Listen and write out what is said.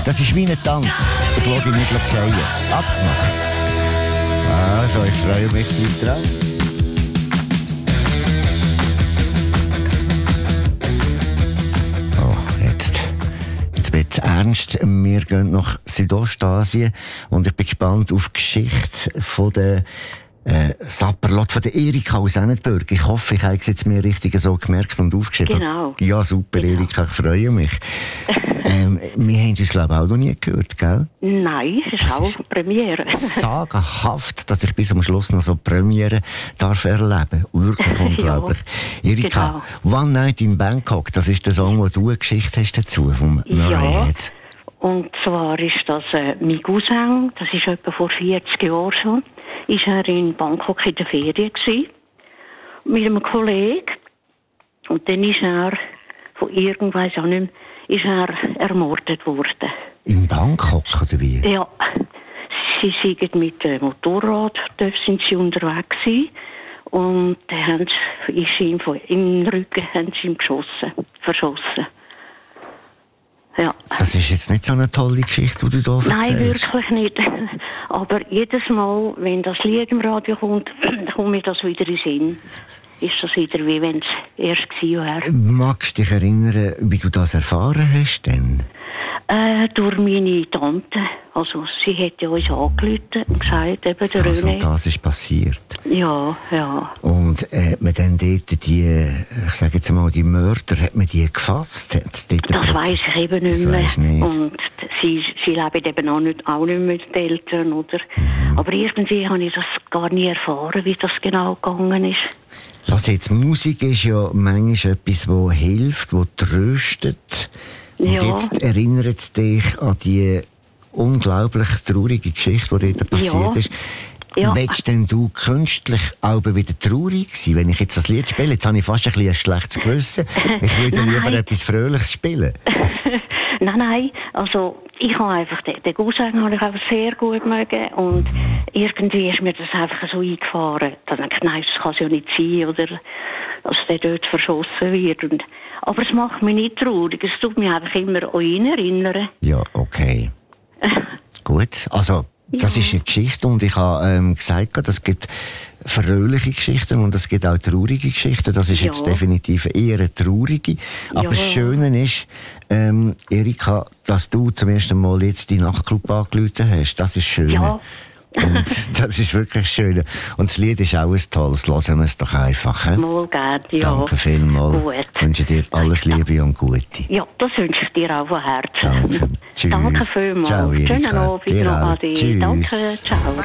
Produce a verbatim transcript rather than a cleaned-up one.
Das ist wie ein Tanz. Ich lasse dich nicht fallen. Abgemacht. Also, ich freue mich drauf. Oh, jetzt. Jetzt wird es ernst. Wir gehen nach Südostasien und ich bin gespannt auf die Geschichte von der Äh, Sapperlot von der Erika aus Ennetburg. Ich hoffe, ich habe es jetzt mir richtig so gemerkt und aufgeschrieben. Genau. Ja, super, genau. Erika, ich freue mich. ähm, wir haben uns, glaube ich, auch noch nie gehört, gell? Nein, es ist das auch ist Premiere. sagenhaft, dass ich bis am Schluss noch so Premiere darf erleben. Wirklich unglaublich. Ja, Erika, genau. One Night in Bangkok, das ist der Song, wo du eine Geschichte hast dazu, vom Murray ja. Head. Und zwar ist das äh, mein Cousin, das ist etwa vor vierzig Jahren schon, ist er in Bangkok in der Ferien gewesen, mit einem Kollegen. Und dann ist er, von irgendwas auch nicht mehr, ist er ermordet worden. In Bangkok, oder wie? Ja. Sie sind mit dem Motorrad, dort sind sie unterwegs gewesen. Und dann haben sie, ist ihm von, im Rücken haben sie ihn geschossen, verschossen. Ja. Das ist jetzt nicht so eine tolle Geschichte, die du da erzählst. Nein, wirklich nicht. Aber jedes Mal, wenn das Lied im Radio kommt, kommt mir das wieder in den Sinn. Ist das wieder, wie wenn es erst war. Magst du dich erinnern, wie du das erfahren hast denn? Äh, durch meine Tante. Also, sie hat ja uns angerufen und gesagt, eben der also, René. Das ist passiert? Ja, ja. Und äh, hat man dann dort die, ich sage jetzt mal, die Mörder, hat man die gefasst? Das weiss ich eben nicht das mehr. Nicht. Und sie, sie leben eben auch nicht, auch nicht mit den Eltern, oder? Mhm. Aber irgendwie habe ich das gar nie erfahren, wie das genau gegangen ist. Lass jetzt, Musik ist ja manchmal etwas, das hilft, das tröstet. Und ja. Jetzt erinnert es dich an die unglaublich traurige Geschichte, die dort passiert ja. ist. Ja. Willst denn du künstlich auch wieder traurig sein, wenn ich jetzt das Lied spiele? Jetzt habe ich fast ein, bisschen ein schlechtes Gewissen. Ich würde lieber etwas Fröhliches spielen. Nein, nein. Also, ich habe einfach, den, den Cousin habe ich einfach sehr gut mögen. Und irgendwie ist mir das einfach so eingefahren. Da denke ich, nein, das kann es ja nicht sein, oder, dass der dort verschossen wird. Und, aber es macht mich nicht traurig. Es tut mich einfach immer an ihn erinnern. Ja, okay. Gut, also, das ja. ist eine Geschichte und ich habe ähm, gesagt, es gibt fröhliche Geschichten und es gibt auch traurige Geschichten. Das ist ja. jetzt definitiv eher eine traurige. Aber ja. das Schöne ist, ähm, Erika, dass du zum ersten Mal jetzt die Nachtclub angerufen hast. Das ist schön. Ja. Und das ist wirklich schön. Und das Lied ist auch ein tolles. Hören wir es doch einfach. He? Mal gerne, ja. Danke vielmals. Gut. Ich wünsche dir alles Liebe und Gute. Ja, das wünsche ich dir auch von Herzen. Danke. Tschüss. Danke vielmals. Ciao, Erika. Schönen Abend noch, Adi. Danke, ciao.